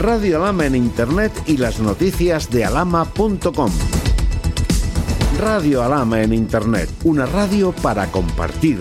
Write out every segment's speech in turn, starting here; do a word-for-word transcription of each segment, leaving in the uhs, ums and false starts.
Radio Alhama en Internet y las noticias de alhama punto com. Radio Alhama en Internet, una radio para compartir.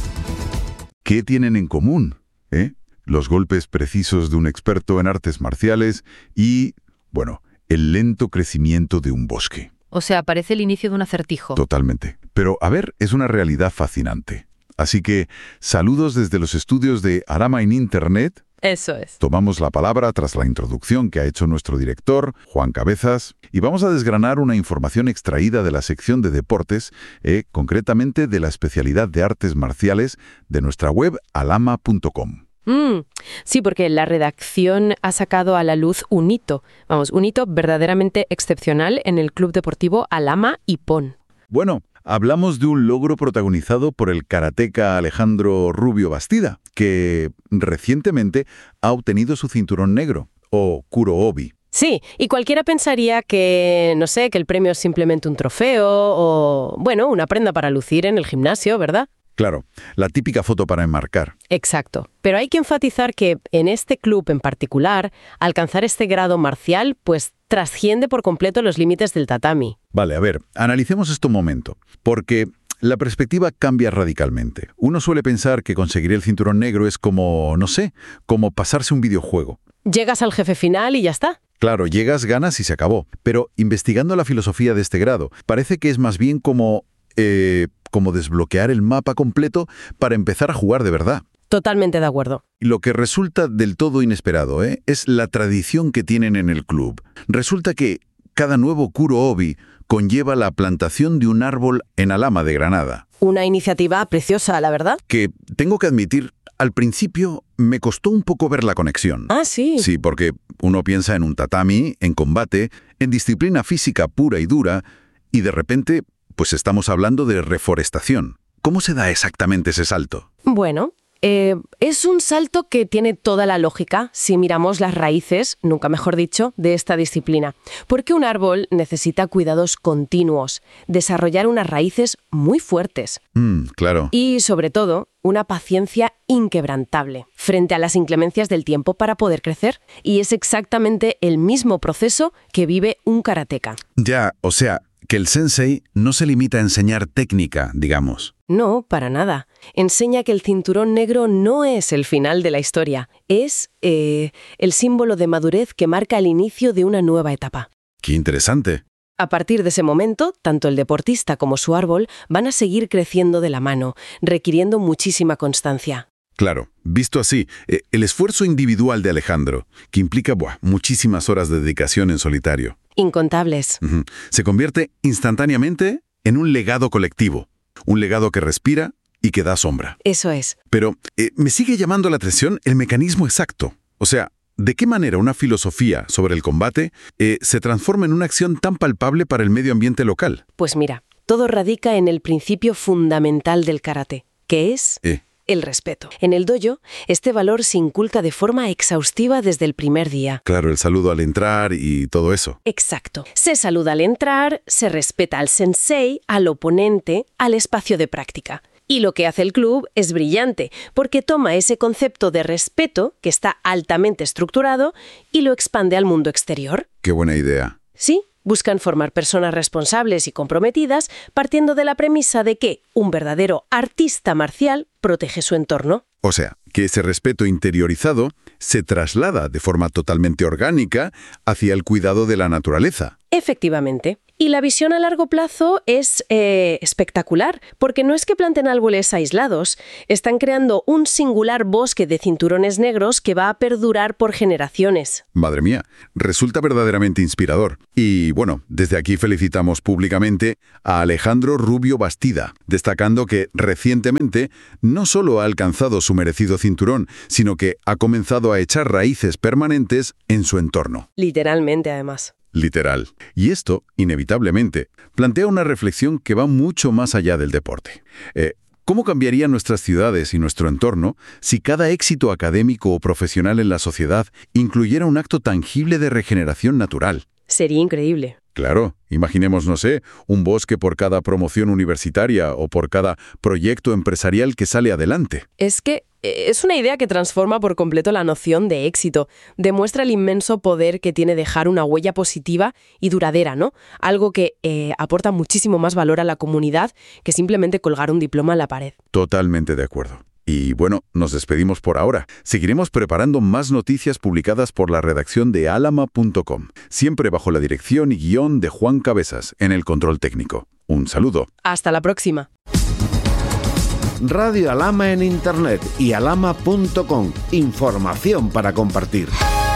¿Qué tienen en común? ¿Eh? Los golpes precisos de un experto en artes marciales y, bueno, el lento crecimiento de un bosque. O sea, parece el inicio de un acertijo. Totalmente. Pero, a ver, es una realidad fascinante. Así que, saludos desde los estudios de Alhama en Internet. Eso es. Tomamos la palabra tras la introducción que ha hecho nuestro director, Juan Cabezas, y vamos a desgranar una información extraída de la sección de deportes, eh, concretamente de la especialidad de artes marciales de nuestra web alhama punto com. Mm, sí, porque la redacción ha sacado a la luz un hito, vamos, un hito verdaderamente excepcional en el Club Deportivo Alhama y Pon. Bueno, hablamos de un logro protagonizado por el karateca Alejandro Rubio Bastida, que recientemente ha obtenido su cinturón negro, o Kuro-Obi. Sí, y cualquiera pensaría que, no sé, que el premio es simplemente un trofeo o, bueno, una prenda para lucir en el gimnasio, ¿verdad? Claro, la típica foto para enmarcar. Exacto. Pero hay que enfatizar que en este club en particular, alcanzar este grado marcial, pues trasciende por completo los límites del tatami. Vale, a ver, analicemos esto un momento, porque la perspectiva cambia radicalmente. Uno suele pensar que conseguir el cinturón negro es como, no sé, como pasarse un videojuego. Llegas al jefe final y ya está. Claro, llegas, ganas y se acabó. Pero investigando la filosofía de este grado, parece que es más bien como, eh, como desbloquear el mapa completo para empezar a jugar de verdad. Totalmente de acuerdo. Y lo que resulta del todo inesperado, ¿eh? es la tradición que tienen en el club. Resulta que cada nuevo Kuro-Obi conlleva la plantación de un árbol en Alhama de Granada. Una iniciativa preciosa, la verdad. Que, tengo que admitir, al principio me costó un poco ver la conexión. Ah, sí. Sí, porque uno piensa en un tatami, en combate, en disciplina física pura y dura, y de repente, pues estamos hablando de reforestación. ¿Cómo se da exactamente ese salto? Bueno, eh, es un salto que tiene toda la lógica si miramos las raíces, nunca mejor dicho, de esta disciplina. Porque un árbol necesita cuidados continuos, desarrollar unas raíces muy fuertes. Mm, claro. Y, sobre todo, una paciencia inquebrantable frente a las inclemencias del tiempo para poder crecer. Y es exactamente el mismo proceso que vive un karateka. Ya, o sea, que el sensei no se limita a enseñar técnica, digamos. No, para nada. Enseña que el cinturón negro no es el final de la historia. Es eh, el símbolo de madurez que marca el inicio de una nueva etapa. ¡Qué interesante! A partir de ese momento, tanto el deportista como su árbol van a seguir creciendo de la mano, requiriendo muchísima constancia. Claro, visto así, eh, el esfuerzo individual de Alejandro, que implica buah, muchísimas horas de dedicación en solitario. Incontables. Uh-huh. Se convierte instantáneamente en un legado colectivo. Un legado que respira y que da sombra. Eso es. Pero eh, me sigue llamando la atención el mecanismo exacto. O sea, ¿de qué manera una filosofía sobre el combate eh, se transforma en una acción tan palpable para el medio ambiente local? Pues mira, todo radica en el principio fundamental del karate, que es Eh. el respeto. En el dojo, este valor se inculca de forma exhaustiva desde el primer día. Claro, el saludo al entrar y todo eso. Exacto. Se saluda al entrar, se respeta al sensei, al oponente, al espacio de práctica. Y lo que hace el club es brillante, porque toma ese concepto de respeto, que está altamente estructurado, y lo expande al mundo exterior. Qué buena idea. Sí, buscan formar personas responsables y comprometidas, partiendo de la premisa de que un verdadero artista marcial protege su entorno. O sea, que ese respeto interiorizado se traslada de forma totalmente orgánica hacia el cuidado de la naturaleza. Efectivamente. Y la visión a largo plazo es eh, espectacular, porque no es que planten árboles aislados, están creando un singular bosque de cinturones negros que va a perdurar por generaciones. Madre mía, resulta verdaderamente inspirador. Y bueno, desde aquí felicitamos públicamente a Alejandro Rubio Bastida, destacando que recientemente no solo ha alcanzado su merecido cinturón, sino que ha comenzado a echar raíces permanentes en su entorno. Literalmente, además. Literal. Y esto, inevitablemente, plantea una reflexión que va mucho más allá del deporte. Eh, ¿Cómo cambiarían nuestras ciudades y nuestro entorno si cada éxito académico o profesional en la sociedad incluyera un acto tangible de regeneración natural? Sería increíble. Claro, imaginemos, no sé, un bosque por cada promoción universitaria o por cada proyecto empresarial que sale adelante. Es que es una idea que transforma por completo la noción de éxito. Demuestra el inmenso poder que tiene dejar una huella positiva y duradera, ¿no? Algo que eh, aporta muchísimo más valor a la comunidad que simplemente colgar un diploma en la pared. Totalmente de acuerdo. Y bueno, nos despedimos por ahora. Seguiremos preparando más noticias publicadas por la redacción de alama punto com, siempre bajo la dirección y guión de Juan Cabezas, en el control técnico. Un saludo. Hasta la próxima. Radio Alama en Internet y alama punto com. Información para compartir.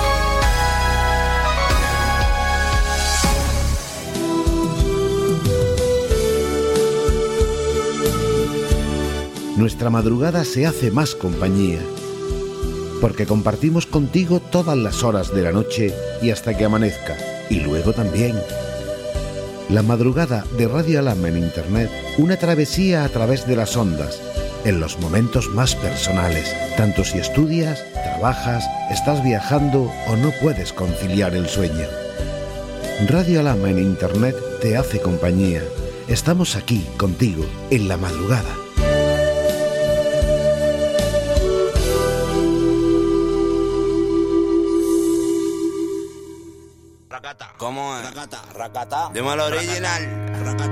Nuestra madrugada se hace más compañía, porque compartimos contigo todas las horas de la noche y hasta que amanezca, y luego también. La madrugada de Radio Alama en Internet, una travesía a través de las ondas, en los momentos más personales, tanto si estudias, trabajas, estás viajando o no puedes conciliar el sueño. Radio Alama en Internet te hace compañía. Estamos aquí contigo, en la madrugada. ¿Cómo es? Racata, racata. Dime el original. Racata.